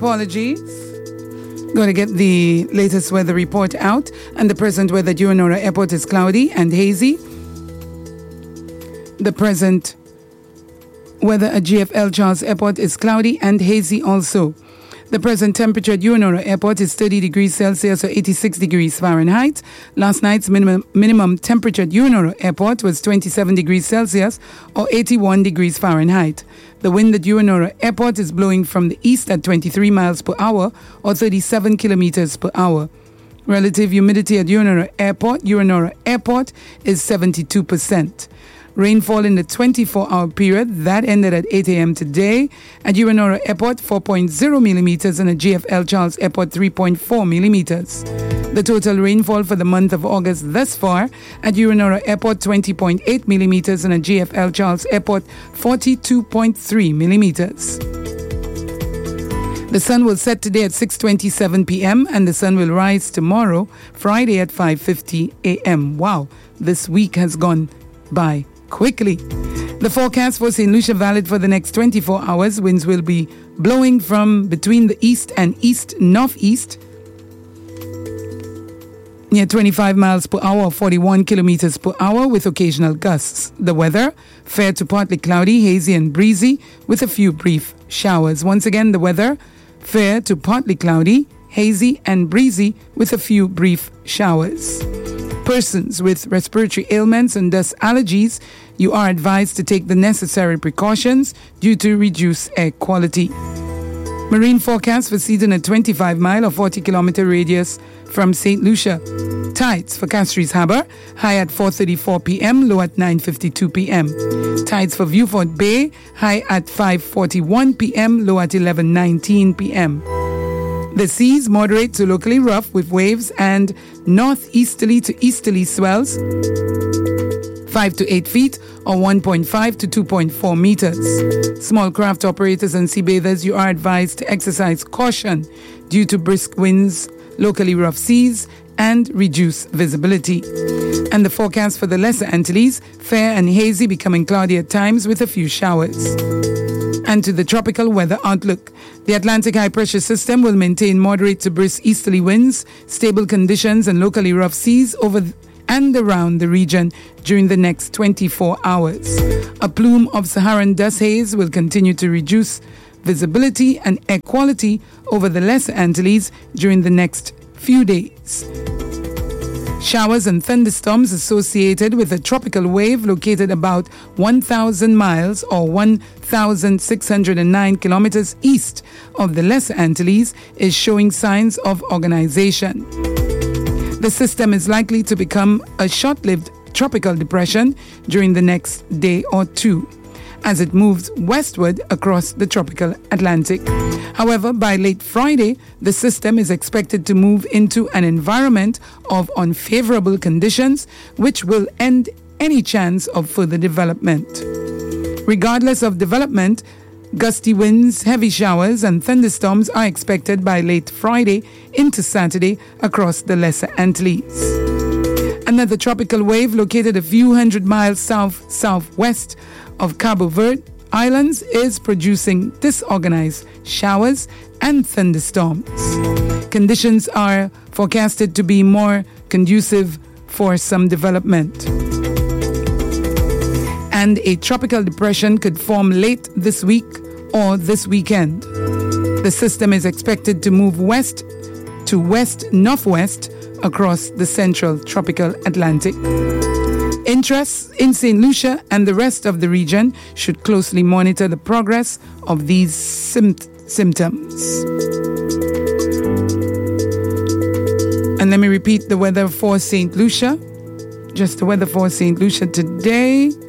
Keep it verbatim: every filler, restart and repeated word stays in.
apologies. Going to get the latest weather report out. And the present weather at Urenora Airport is cloudy and hazy. The present weather at G F L Charles Airport is cloudy and hazy also. The present temperature at Urenora Airport is thirty degrees Celsius or eighty-six degrees Fahrenheit. Last night's minimum, minimum temperature at Urenora Airport was twenty-seven degrees Celsius or eighty-one degrees Fahrenheit. The wind at Urenora Airport is blowing from the east at twenty-three miles per hour or thirty-seven kilometers per hour. Relative humidity at Urenora Airport, Urenora Airport is seventy-two percent. Rainfall in the twenty-four hour period that ended at eight a.m. today at Urenora Airport four point zero millimeters and at G F L Charles Airport three point four millimeters. The total rainfall for the month of August thus far at Urenora Airport twenty point eight millimeters and at G F L Charles Airport forty-two point three millimeters. The sun will set today at six twenty-seven p.m. and the sun will rise tomorrow, Friday at five fifty a.m. Wow, this week has gone by quickly. The forecast for Saint Lucia valid for the next twenty-four hours. Winds will be blowing from between the east and east-northeast near twenty-five miles per hour or forty-one kilometers per hour with occasional gusts. The weather, fair to partly cloudy, hazy and breezy with a few brief showers. Once again, the weather, fair to partly cloudy, hazy and breezy with a few brief showers. Persons with respiratory ailments and dust allergies, you are advised to take the necessary precautions due to reduced air quality. Marine forecast for season at twenty-five mile or forty kilometer radius from Saint Lucia. Tides for Castries Harbour, high at four thirty-four p.m., low at nine fifty-two p.m. Tides for Viewfort Bay, high at five forty-one p.m., low at eleven nineteen p.m. The seas moderate to locally rough with waves and northeasterly to easterly swells five to eight feet or one point five to two point four meters. Small craft operators and sea bathers, you are advised to exercise caution due to brisk winds, locally rough seas and reduced visibility. And the forecast for the Lesser Antilles, fair and hazy, becoming cloudy at times with a few showers. And to the tropical weather outlook. The Atlantic high pressure system will maintain moderate to brisk easterly winds, stable conditions and locally rough seas over and around the region during the next twenty-four hours. A plume of Saharan dust haze will continue to reduce visibility and air quality over the Lesser Antilles during the next few days. Showers and thunderstorms associated with a tropical wave located about one thousand miles or one thousand six hundred nine kilometers east of the Lesser Antilles is showing signs of organization. The system is likely to become a short-lived tropical depression during the next day or two as it moves westward across the tropical Atlantic. However, by late Friday, the system is expected to move into an environment of unfavorable conditions, which will end any chance of further development. Regardless of development, gusty winds, heavy showers, and thunderstorms are expected by late Friday into Saturday across the Lesser Antilles. Another tropical wave located a few hundred miles south-southwest of Cabo Verde Islands is producing disorganized showers and thunderstorms. Conditions are forecasted to be more conducive for some development. And a tropical depression could form late this week or this weekend. The system is expected to move west to west-northwest across the central tropical Atlantic. Interests in Saint Lucia and the rest of the region should closely monitor the progress of these sim- symptoms. And let me repeat the weather for Saint Lucia. Just the weather for Saint Lucia today.